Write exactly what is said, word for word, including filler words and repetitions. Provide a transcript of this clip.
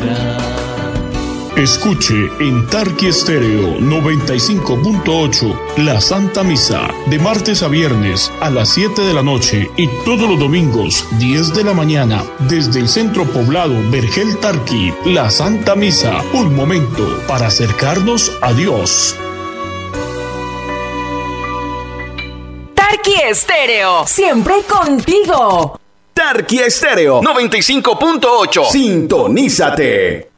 Escuche en Tarqui Estéreo noventa y cinco punto ocho la Santa Misa de martes a viernes a las siete de la noche y todos los domingos diez de la mañana desde el centro poblado Vergel Tarqui. La Santa Misa, un momento para acercarnos a Dios. Tarqui Estéreo, siempre contigo. Tarqui Estéreo noventa y cinco punto ocho. Sintonízate.